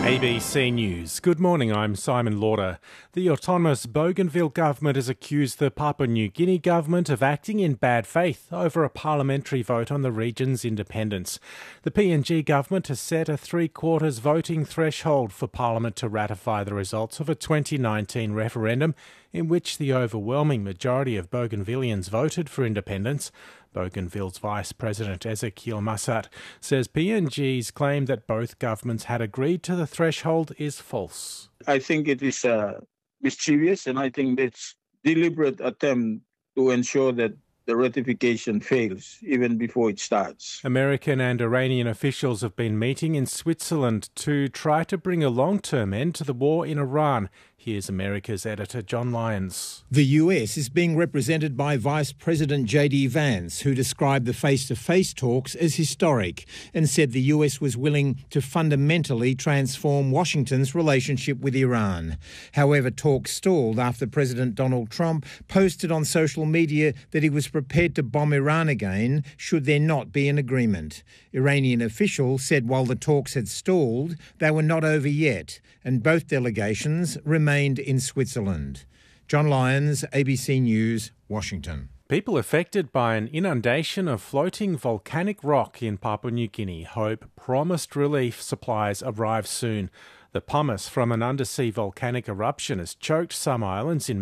ABC News. Good morning, I'm Simon Lauder. The autonomous Bougainville government has accused the Papua New Guinea government of acting in bad faith over a parliamentary vote on the region's independence. The PNG government has set a three-quarters voting threshold for Parliament to ratify the results of a 2019 referendum in which the overwhelming majority of Bougainvilleans voted for independence. Bougainville's Vice President Ezekiel Massat says PNG's claim that both governments had agreed to the threshold is false. I think it is mischievous, and I think it's deliberate attempt to ensure that the ratification fails even before it starts. American and Iranian officials have been meeting in Switzerland to try to bring a long-term end to the war in Iran. Here's America's editor John Lyons. The US is being represented by Vice President J.D. Vance, who described the face-to-face talks as historic and said the US was willing to fundamentally transform Washington's relationship with Iran. However, talks stalled after President Donald Trump posted on social media that he was prepared to bomb Iran again should there not be an agreement. Iranian officials said while the talks had stalled, they were not over yet, and both delegations remained in Switzerland. John Lyons, ABC News, Washington. People affected by an inundation of floating volcanic rock in Papua New Guinea hope promised relief supplies arrive soon. The pumice from an undersea volcanic eruption has choked some islands in